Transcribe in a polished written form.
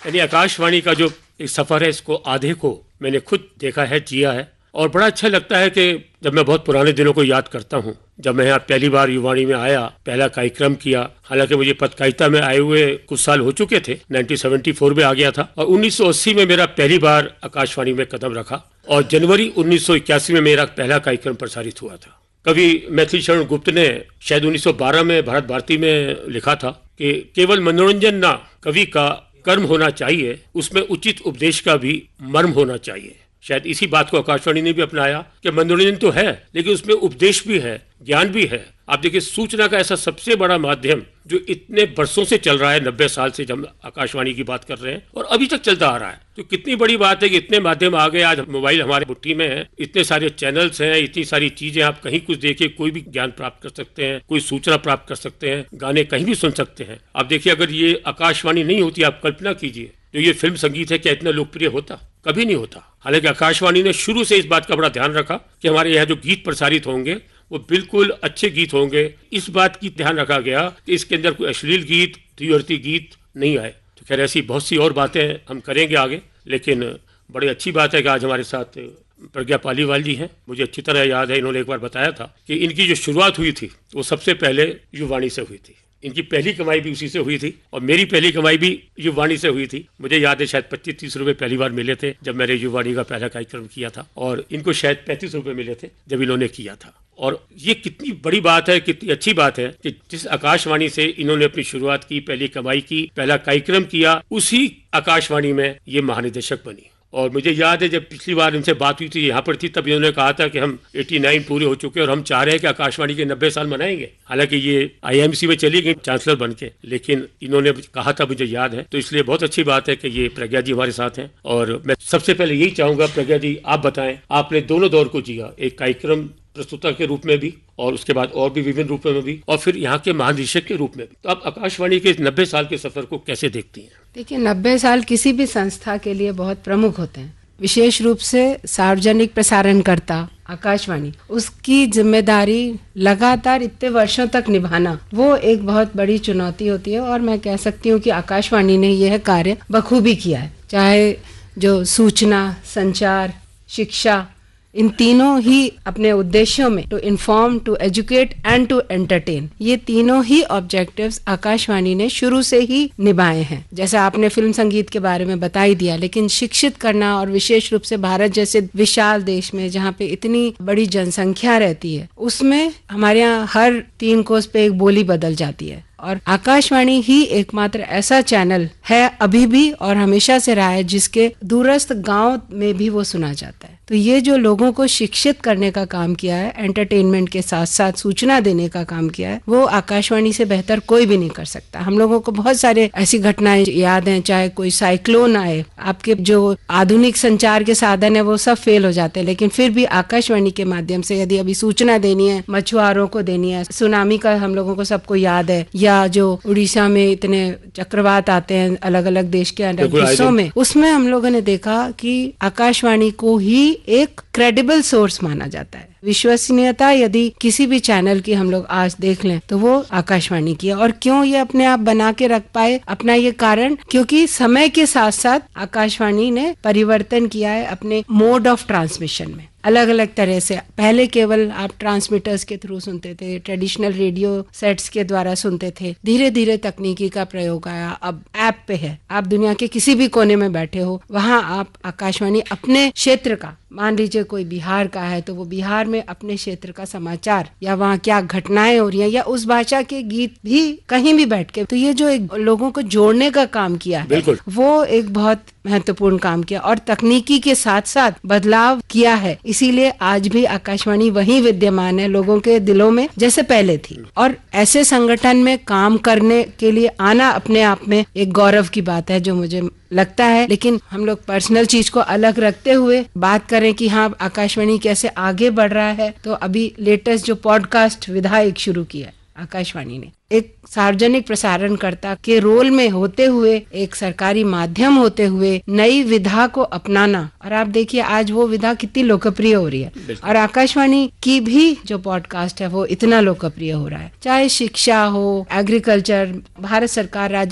यानी आकाशवाणी का जो एक सफर है, इसको आधे को मैंने खुद देखा है, जिया है, और बड़ा अच्छा लगता है कि जब मैं बहुत पुराने दिनों को याद करता हूँ, जब मैं यहाँ पहली बार युवाणी में आया, पहला कार्यक्रम किया। हालांकि मुझे पत्रकारिता में आए हुए कुछ साल हो चुके थे, 1974 में आ गया था, और 1980 में मेरा पहली बार आकाशवाणी में कदम रखा, और जनवरी 1981 में मेरा पहला कार्यक्रम प्रसारित हुआ था। कवि मैथिली शरण गुप्त ने शायद 1912 में भारत भारती में लिखा था कि केवल मनोरंजन ना कवि का कर्म होना चाहिए, उसमें उचित उपदेश का भी मर्म होना चाहिए। शायद इसी बात को आकाशवाणी ने भी अपनाया कि मनोरंजन तो है, लेकिन उसमें उपदेश भी है, ज्ञान भी है। आप देखिए, सूचना का ऐसा सबसे बड़ा माध्यम जो इतने वर्षों से चल रहा है, 90 साल से जब आकाशवाणी की बात कर रहे हैं, और अभी तक चलता आ रहा है, तो कितनी बड़ी बात है कि इतने माध्यम आ गए। आज मोबाइल हमारे मुट्ठी में है, इतने सारे चैनल्स हैं, इतनी सारी चीजें, आप कहीं कुछ देखिए, कोई भी ज्ञान प्राप्त कर सकते हैं, कोई सूचना प्राप्त कर सकते हैं, गाने कहीं भी सुन सकते हैं। आप देखिए, अगर ये आकाशवाणी नहीं होती, आप कल्पना कीजिए, जो ये फिल्म संगीत है, क्या इतना लोकप्रिय होता? कभी नहीं होता। हालांकि आकाशवाणी ने शुरू से इस बात का बड़ा ध्यान रखा कि हमारे यहाँ जो गीत प्रसारित होंगे वो बिल्कुल अच्छे गीत होंगे। इस बात की ध्यान रखा गया कि इसके अंदर कोई अश्लील गीत, द्विअर्थी गीत नहीं आए। तो खैर, ऐसी बहुत सी और बातें हम करेंगे आगे, लेकिन बड़ी अच्छी बात है कि आज हमारे साथ प्रज्ञा पालीवाल जी हैं। मुझे अच्छी तरह याद है, इन्होंने एक बार बताया था कि इनकी जो शुरुआत हुई थी वो सबसे पहले युवाणी से हुई थी। इनकी पहली कमाई भी उसी से हुई थी, और मेरी पहली कमाई भी युवाणी से हुई थी। मुझे याद है शायद 25-30 रुपए पहली बार मिले थे जब मैंने युवाणी का पहला कार्यक्रम किया था, और इनको शायद 35 रुपए मिले थे जब इन्होंने किया था। और ये कितनी बड़ी बात है, कितनी अच्छी बात है कि जिस आकाशवाणी से इन्होंने अपनी शुरुआत की, पहली कमाई की, पहला कार्यक्रम किया, उसी आकाशवाणी में ये महानिदेशक बनी। और मुझे याद है जब पिछली बार इनसे बात हुई थी, यहाँ पर थी, तब इन्होंने कहा था कि हम 89 पूरे हो चुके हैं और हम चाह रहे हैं कि आकाशवाणी के 90 साल मनाएंगे। हालांकि ये आईएमसी में चली गई चांसलर बन के, लेकिन इन्होंने कहा था, मुझे याद है। तो इसलिए बहुत अच्छी बात है कि ये प्रज्ञा जी हमारे साथ हैं। और मैं सबसे पहले यही चाहूंगा, प्रज्ञा जी आप बताएं, आपने दोनों दौर को जिया, एक कार्यक्रम प्रस्तुता के रूप में भी, और उसके बाद और भी विभिन्न रूपों में भी, और फिर यहाँ के महानिदेशक के रूप में भी। तो आप आकाशवाणी के 90 साल के सफर को कैसे देखती हैं? देखिए, 90 साल किसी भी संस्था के लिए बहुत प्रमुख होते हैं, विशेष रूप से सार्वजनिक प्रसारणकर्ता आकाशवाणी, उसकी जिम्मेदारी लगातार इतने वर्षों तक निभाना, वो एक बहुत बड़ी चुनौती होती है। और मैं कह सकती हूँ कि आकाशवाणी ने यह कार्य बखूबी किया है। चाहे जो सूचना, संचार, शिक्षा, इन तीनों ही अपने उद्देश्यों में, to inform, to educate and to entertain, ये तीनों ही ऑब्जेक्टिव्स आकाशवाणी ने शुरू से ही निभाए हैं। जैसे आपने फिल्म संगीत के बारे में बता ही दिया, लेकिन शिक्षित करना, और विशेष रूप से भारत जैसे विशाल देश में जहाँ पे इतनी बड़ी जनसंख्या रहती है, उसमें हमारे यहाँ हर 3 कोस पे एक बोली बदल जाती है। और आकाशवाणी ही एकमात्र ऐसा चैनल है अभी भी, और हमेशा से रहा है, जिसके दूरस्थ गांव में भी वो सुना जाता है। तो ये जो लोगों को शिक्षित करने का काम किया है, एंटरटेनमेंट के साथ साथ सूचना देने का काम किया है, वो आकाशवाणी से बेहतर कोई भी नहीं कर सकता। हम लोगों को बहुत सारे ऐसी घटनाएं याद हैं, चाहे कोई साइक्लोन आए, आपके जो आधुनिक संचार के साधन है वो सब फेल हो जाते हैं, लेकिन फिर भी आकाशवाणी के माध्यम से यदि अभी सूचना देनी है, मछुआरों को देनी है, सुनामी का हम लोगों को सबको याद है, या जो उड़ीसा में इतने चक्रवात आते हैं अलग अलग देश के अलग हिस्सों में, उसमें हम लोगों ने देखा कि आकाशवाणी को ही एक क्रेडिबल सोर्स माना जाता है। विश्वसनीयता यदि किसी भी चैनल की हम लोग आज देख लें तो वो आकाशवाणी की है। और क्यों ये अपने आप बना के रख पाए अपना ये कारण, क्योंकि समय के साथ साथ आकाशवाणी ने परिवर्तन किया है अपने मोड ऑफ ट्रांसमिशन में। अलग अलग तरह से, पहले केवल आप ट्रांसमीटर्स के थ्रू सुनते थे, ट्रेडिशनल रेडियो सेट्स के द्वारा सुनते थे, धीरे धीरे तकनीकी का प्रयोग आया, अब ऐप पे है, आप दुनिया के किसी भी कोने में बैठे हो, वहाँ आप आकाशवाणी अपने क्षेत्र का, मान लीजिए कोई बिहार का है तो वो बिहार में अपने क्षेत्र का समाचार या वहाँ क्या घटनाएं हो रही हैं या उस भाषा के गीत भी कहीं भी बैठ के, तो ये जो एक लोगों को जोड़ने का काम किया है, वो एक बहुत महत्वपूर्ण काम किया और तकनीकी के साथ साथ बदलाव किया है। इसीलिए आज भी आकाशवाणी वही विद्यमान है लोगों के दिलों में जैसे पहले थी। और ऐसे संगठन में काम करने के लिए आना अपने आप में एक गौरव की बात है जो मुझे लगता है। लेकिन हम लोग पर्सनल चीज को अलग रखते हुए बात करें कि हाँ आकाशवाणी कैसे आगे बढ़ रहा है, तो अभी लेटेस्ट जो पॉडकास्ट विधा एक शुरू किया है आकाशवाणी ने, एक सार्वजनिक प्रसारणकर्ता के रोल में होते हुए, एक सरकारी माध्यम होते हुए नई विधा को अपनाना। और आप देखिए आज वो विधा कितनी लोकप्रिय हो रही है और आकाशवाणी की भी जो पॉडकास्ट है वो इतना लोकप्रिय हो रहा है। चाहे शिक्षा हो, एग्रीकल्चर, भारत सरकार, राज्य